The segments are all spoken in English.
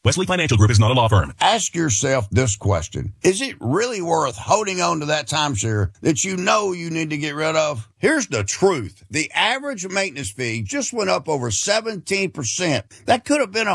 Wesley Financial Group is not a law firm. Ask yourself this question. Is it really worth holding on to that timeshare that you know you need to get rid of? Here's the truth. The average maintenance fee just went up over 17%. That could have been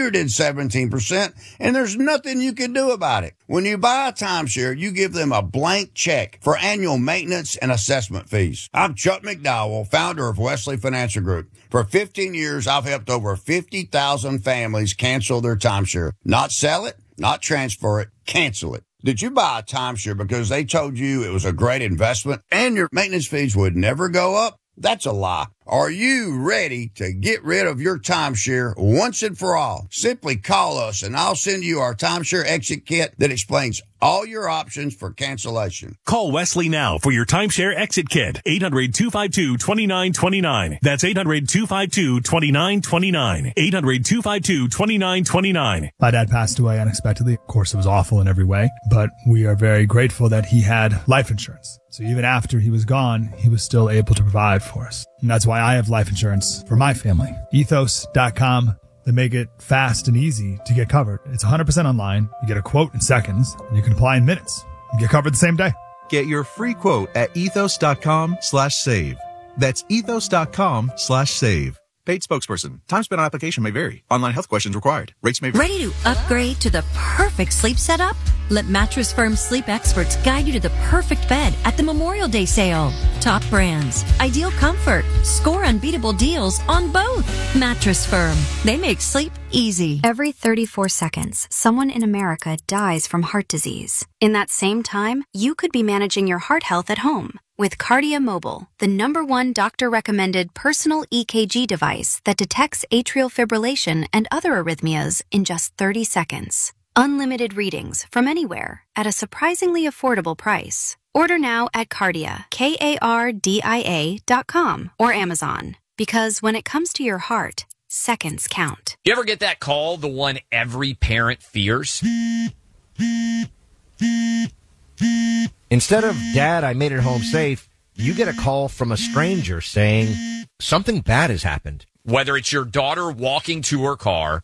117%, and there's nothing you can do about it. When you buy a timeshare, you give them a blank check for annual maintenance and assessment fees. I'm Chuck McDowell, founder of Wesley Financial Group. For 15 years, I've helped over 50,000 families cancel their timeshare. Not sell it, not transfer it, cancel it. Did you buy a timeshare because they told you it was a great investment and your maintenance fees would never go up? That's a lie. Are you ready to get rid of your timeshare once and for all? Simply call us and I'll send you our timeshare exit kit that explains all your options for cancellation. Call Wesley now for your timeshare exit kit. 800-252-2929. That's 800-252-2929. 800-252-2929. My dad passed away unexpectedly. Of course, it was awful in every way, but we are very grateful that he had life insurance. So even after he was gone, he was still able to provide for us. And that's why I have life insurance for my family. Ethos.com. They make it fast and easy to get covered. It's 100% online. You get a quote in seconds, and you can apply in minutes. You get covered the same day. Get your free quote at ethos.com/save. That's ethos.com/save. Paid spokesperson. Time spent on application may vary. Online health questions required. Rates may vary. Ready to upgrade to the perfect sleep setup? Let Mattress Firm sleep experts guide you to the perfect bed at the Memorial Day sale. Top brands, ideal comfort, score unbeatable deals on both. Mattress Firm. They make sleep easy. Every 34 seconds, someone in America dies from heart disease. In that same time, you could be managing your heart health at home with Cardia Mobile, the #1 doctor-recommended personal EKG device that detects atrial fibrillation and other arrhythmias in just 30 seconds. Unlimited readings from anywhere at a surprisingly affordable price. Order now at Cardia, KARDIA.com or Amazon. Because when it comes to your heart, seconds count. You ever get that call, the one every parent fears? Instead of, "Dad, I made it home safe," you get a call from a stranger saying, "Something bad has happened." Whether it's your daughter walking to her car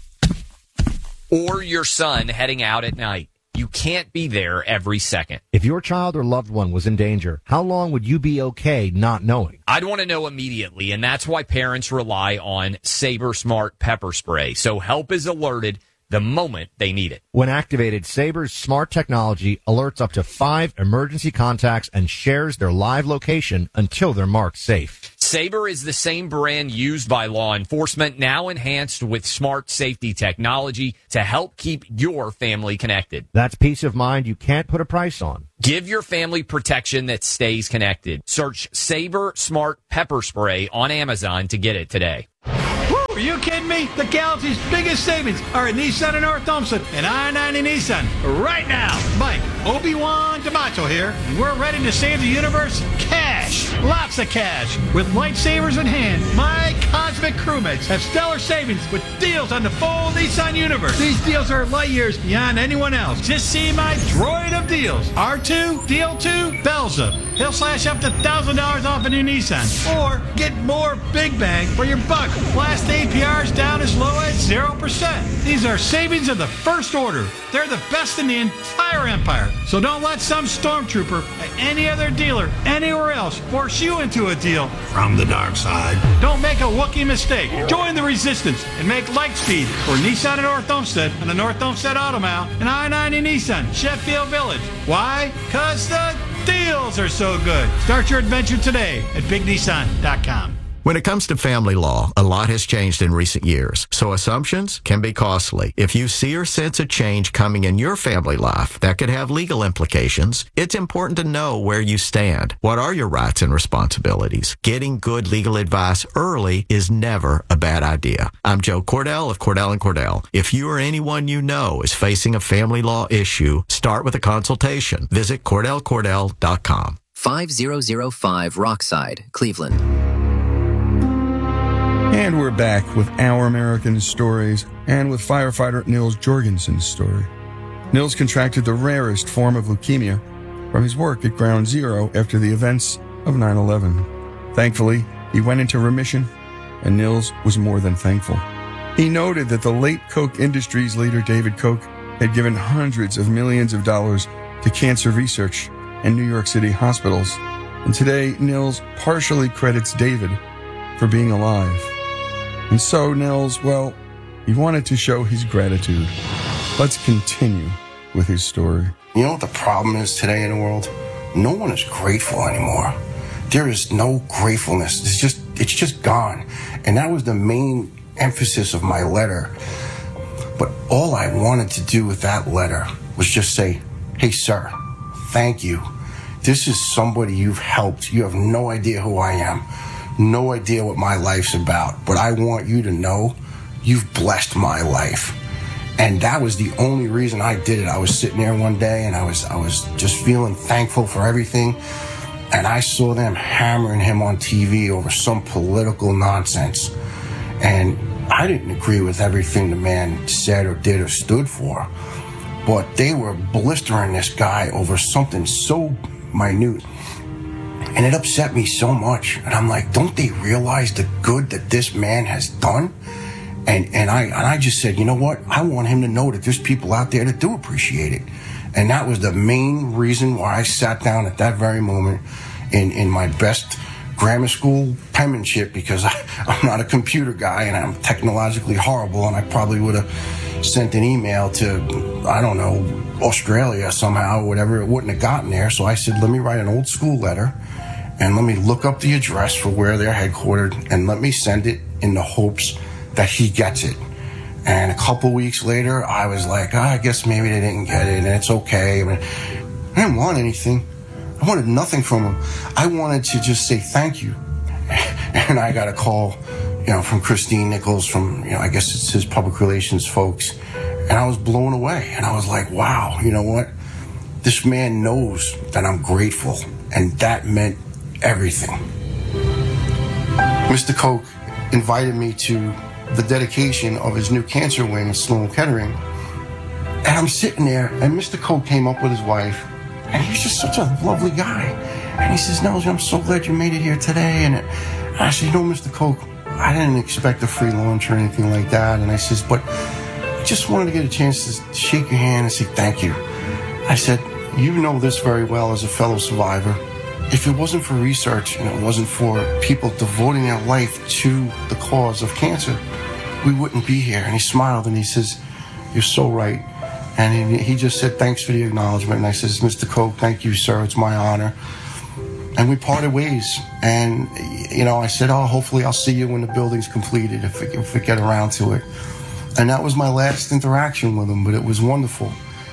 or your son heading out at night, you can't be there every second. If your child or loved one was in danger, how long would you be okay not knowing? I'd want to know immediately, and that's why parents rely on Sabre Smart Pepper Spray, so help is alerted the moment they need it. When activated, Sabre's smart technology alerts up to 5 emergency contacts and shares their live location until they're marked safe. Sabre is the same brand used by law enforcement, now enhanced with smart safety technology to help keep your family connected. That's peace of mind you can't put a price on. Give your family protection that stays connected. Search Sabre Smart Pepper Spray on Amazon to get it today. Are you kidding me? The galaxy's biggest savings are at Nissan in North Thompson and I-90 Nissan right now. Mike, Obi-Wan DeMacho here, and we're ready to save the universe cash. Lots of cash. With lightsabers in hand, my cosmic crewmates have stellar savings with deals on the full Nissan universe. These deals are light years beyond anyone else. Just see my droid of deals. R2, DL2, Belza. He'll slash up to $1,000 off a new Nissan. Or get more big bang for your buck. Blast APRs down as low as 0%. These are savings of the first order. They're the best in the entire empire. So don't let some stormtrooper at any other dealer anywhere else force you into a deal from the dark side. Don't make a Wookiee mistake. Join the resistance and make light speed for Nissan in North Olmsted on the North Olmsted Auto Mile and I-90 Nissan, Sheffield Village. Why? Because the deals are so good. Start your adventure today at BigNissan.com. When it comes to family law, a lot has changed in recent years, so assumptions can be costly. If you see or sense a change coming in your family life that could have legal implications, it's important to know where you stand. What are your rights and responsibilities? Getting good legal advice early is never a bad idea. I'm Joe Cordell of Cordell & Cordell. If you or anyone you know is facing a family law issue, start with a consultation. Visit CordellCordell.com. 5005 Rockside, Cleveland. And we're back with Our American Stories and with firefighter Nils Jorgensen's story. Nils contracted the rarest form of leukemia from his work at Ground Zero after the events of 9/11. Thankfully, he went into remission, and Nils was more than thankful. He noted that the late Koch Industries leader David Koch had given hundreds of millions of dollars to cancer research and New York City hospitals. And today, Nils partially credits David for being alive. And so, Nils, well, he wanted to show his gratitude. Let's continue with his story. You know what the problem is today in the world? No one is grateful anymore. There is no gratefulness. It's just gone. And that was the main emphasis of my letter. But all I wanted to do with that letter was just say, hey, sir, thank you. This is somebody you've helped. You have no idea who I am, no idea what my life's about. But I want you to know you've blessed my life. And that was the only reason I did it. I was sitting there one day and I was just feeling thankful for everything. And I saw them hammering him on TV over some political nonsense. And I didn't agree with everything the man said or did or stood for. But they were blistering this guy over something so minute. And it upset me so much. And I'm like, don't they realize the good that this man has done? And I just said, you know what? I want him to know that there's people out there that do appreciate it. And that was the main reason why I sat down at that very moment in my best grammar school penmanship, because I'm not a computer guy and I'm technologically horrible, and I probably would have sent an email to, I don't know, Australia somehow, whatever. It wouldn't have gotten there. So I said, let me write an old school letter and let me look up the address for where they're headquartered and let me send it in the hopes that he gets it. And a couple weeks later, I was like, I guess maybe they didn't get it, and it's okay. I mean, I didn't want anything. I wanted nothing from him. I wanted to just say thank you. And I got a call, from Christine Nichols, from, I guess it's his public relations folks. And I was blown away. And I was like, wow, you know what? This man knows that I'm grateful. And that meant everything. Mr. Koch invited me to the dedication of his new cancer wing at Sloan Kettering. And I'm sitting there, and Mr. Koch came up with his wife, and he's just such a lovely guy. And he says, Nels, I'm so glad you made it here today. And I said, Mr. Koch, I didn't expect a free lunch or anything like that. And I says, but I just wanted to get a chance to shake your hand and say thank you. I said, you know this very well as a fellow survivor. If it wasn't for research and it wasn't for people devoting their life to the cause of cancer, we wouldn't be here. And he smiled and he says, you're so right. And he just said, thanks for the acknowledgement. And I says, Mr. Koch, thank you, sir. It's my honor. And we parted ways. And, I said, hopefully I'll see you when the building's completed, if we get around to it. And that was my last interaction with him, but it was wonderful.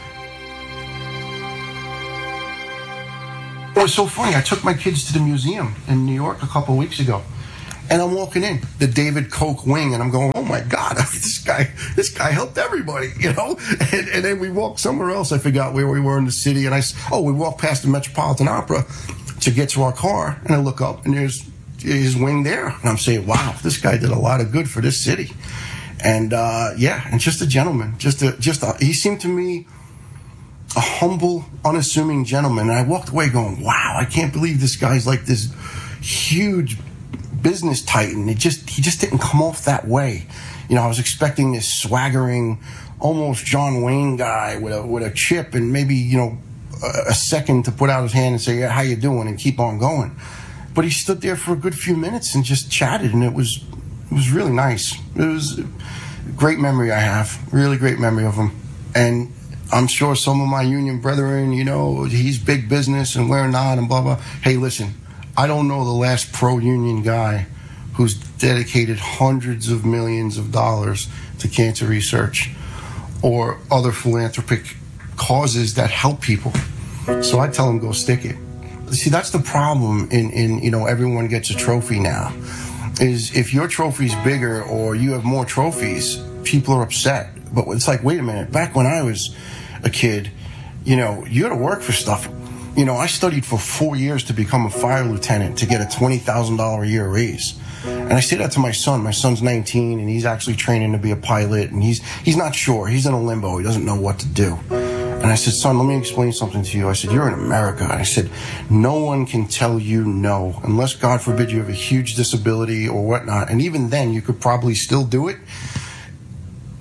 It was so funny. I took my kids to the museum in New York a couple of weeks ago. And I'm walking in, the David Koch wing, and I'm going, oh my God, this guy helped everybody, And then we walked somewhere else. I forgot where we were in the city. And we walked past the Metropolitan Opera to get to our car. And I look up, and there's his wing there. And I'm saying, wow, this guy did a lot of good for this city. And and just a gentleman. He seemed to me a humble, unassuming gentleman. And I walked away going, wow, I can't believe this guy's like this huge business titan. He just didn't come off that way. I was expecting this swaggering, almost John Wayne guy with a chip and maybe, a second to put out his hand and say, yeah, how you doing? And keep on going. But he stood there for a good few minutes and just chatted, and it was really nice. It was a great memory I have, really great memory of him. And I'm sure some of my union brethren, he's big business and we're not and blah, blah. Hey, listen, I don't know the last pro-union guy who's dedicated hundreds of millions of dollars to cancer research or other philanthropic causes that help people. So I tell him, go stick it. See, that's the problem in everyone gets a trophy now, is if your trophy's bigger or you have more trophies, people are upset. But it's like, wait a minute, back when I was a kid, you had to work for stuff. I studied for 4 years to become a fire lieutenant to get a $20,000 a year raise. And I say that to my son. My son's 19, and he's actually training to be a pilot, and he's not sure. He's in a limbo. He doesn't know what to do. And I said, son, let me explain something to you. I said, you're in America. And I said, no one can tell you no, unless, God forbid, you have a huge disability or whatnot. And even then, you could probably still do it.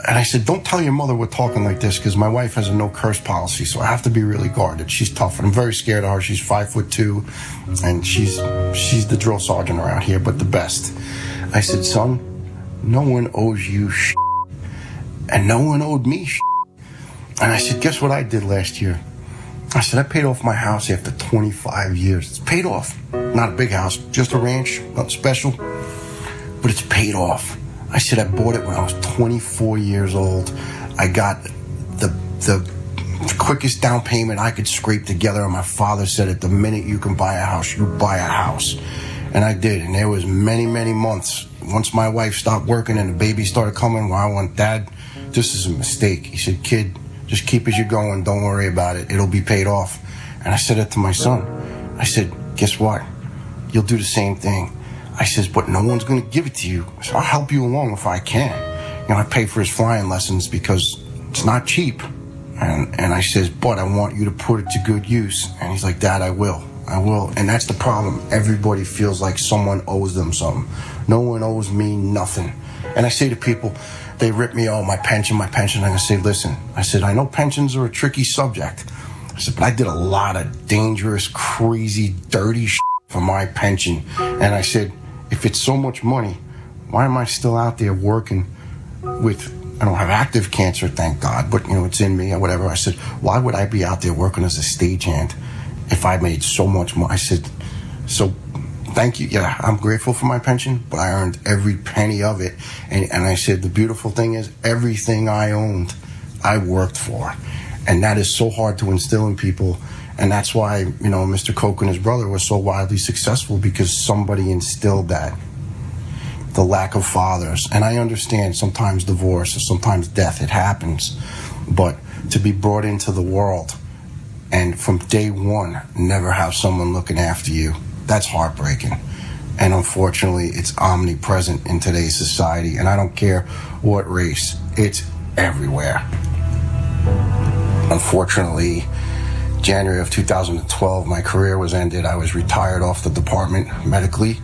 And I said, don't tell your mother we're talking like this, because my wife has a no curse policy, so I have to be really guarded. She's tough, and I'm very scared of her. She's 5'2", and she's the drill sergeant around here, but the best. I said, son, no one owes you shit, and no one owed me shit. And I said, guess what I did last year? I said, I paid off my house after 25 years. It's paid off. Not a big house, just a ranch, nothing special, but it's paid off. I said, I bought it when I was 24 years old. I got the quickest down payment I could scrape together, and my father said, at the minute you can buy a house, you buy a house. And I did, and there was many, many months. Once my wife stopped working and the baby started coming, where I went, Dad, this is a mistake. He said, kid, just keep as you're going. Don't worry about it. It'll be paid off. And I said it to my son. I said, guess what? You'll do the same thing. I says, but no one's going to give it to you. So I'll help you along if I can. You know, I pay for his flying lessons because it's not cheap. And I says, but I want you to put it to good use. And he's like, Dad, I will. And that's the problem. Everybody feels like someone owes them something. No one owes me nothing. And I say to people, they rip me, oh, my pension. I'm going to say, listen, I said, I know pensions are a tricky subject. I said, but I did a lot of dangerous, crazy, dirty shit for my pension. And I said, if it's so much money, why am I still out there working with, I don't have active cancer, thank God, but, you know, it's in me or whatever. I said, why would I be out there working as a stagehand if I made so much money? I said, so thank you. Yeah, I'm grateful for my pension, but I earned every penny of it. And I said, the beautiful thing is everything I owned, I worked for. And that is so hard to instill in people. And that's why, you know, Mr. Koch and his brother were so wildly successful, because somebody instilled that. The lack of fathers. And I understand sometimes divorce or sometimes death, it happens. But to be brought into the world and from day one never have someone looking after you, that's heartbreaking. And unfortunately, it's omnipresent in today's society. And I don't care what race, it's everywhere. Unfortunately, January of 2012, my career was ended. I was retired off the department medically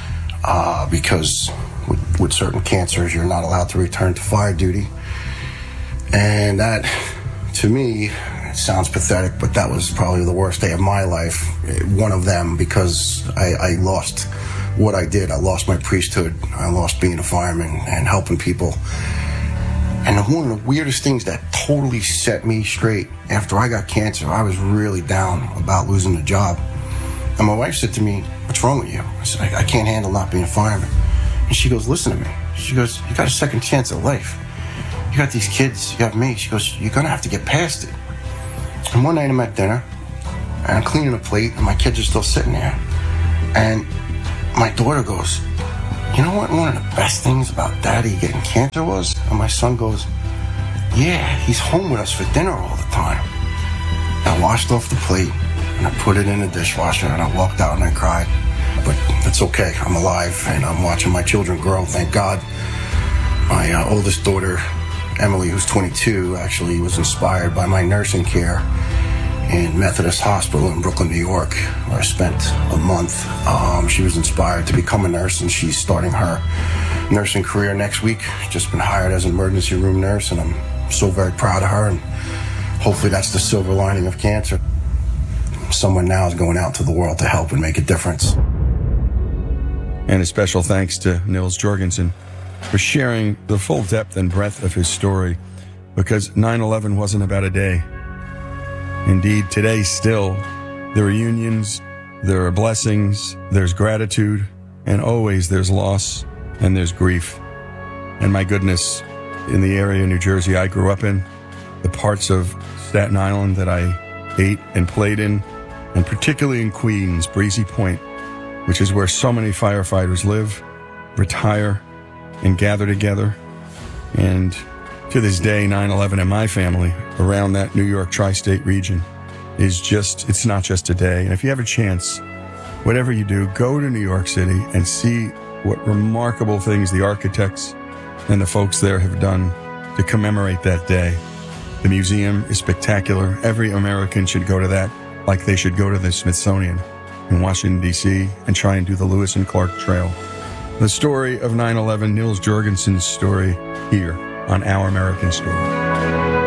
because with certain cancers, you're not allowed to return to fire duty. And that, to me, it sounds pathetic, but that was probably the worst day of my life. One of them, because I lost what I did. I lost my priesthood. I lost being a fireman and helping people. And one of the weirdest things that totally set me straight, after I got cancer, I was really down about losing the job. And my wife said to me, what's wrong with you? I said, I can't handle not being a fireman. And she goes, listen to me. She goes, you got a second chance at life. You got these kids, you got me. She goes, you're going to have to get past it. And one night I'm at dinner, and I'm cleaning a plate, and my kids are still sitting there. And my daughter goes, you know what one of the best things about Daddy getting cancer was? And my son goes, yeah, he's home with us for dinner all the time. I washed off the plate, and I put it in the dishwasher, and I walked out and I cried. But it's okay, I'm alive, and I'm watching my children grow, thank God. My oldest daughter, Emily, who's 22, actually was inspired by my nursing care in Methodist Hospital in Brooklyn, New York, where I spent a month. She was inspired to become a nurse, and she's starting her nursing career next week. Just been hired as an emergency room nurse, and I'm so very proud of her, and hopefully that's the silver lining of cancer. Someone now is going out to the world to help and make a difference. And a special thanks to Nils Jorgensen for sharing the full depth and breadth of his story, because 9/11 wasn't about a day. Indeed, today still, there are reunions, there are blessings, there's gratitude, and always there's loss and there's grief. And my goodness, in the area of New Jersey I grew up in, the parts of Staten Island that I ate and played in, and particularly in Queens, Breezy Point, which is where so many firefighters live, retire, and gather together. And to this day, 9/11 in my family around that New York tri-state region is just, it's not just a day. And if you have a chance, whatever you do, go to New York City and see what remarkable things the architects and the folks there have done to commemorate that day. The museum is spectacular. Every American should go to that, like they should go to the Smithsonian in Washington, D.C., and try and do the Lewis and Clark Trail. The story of 9/11, Nils Jorgensen's story here on Our American Stories.